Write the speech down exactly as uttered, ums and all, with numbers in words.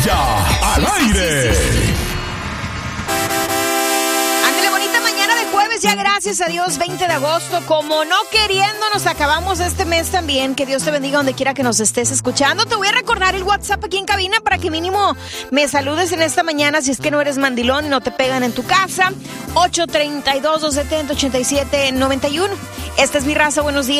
Estrella al aire. Ándale, bonita mañana de jueves, ya gracias a Dios, veinte de agosto. Como no queriendo, nos acabamos este mes también. Que Dios te bendiga donde quiera que nos estés escuchando. Te voy a recordar el WhatsApp aquí en cabina para que mínimo me saludes en esta mañana si es que no eres mandilón y no te pegan en tu casa. ocho tres dos, dos siete cero, ocho siete nueve uno. Esta es mi raza, buenos días.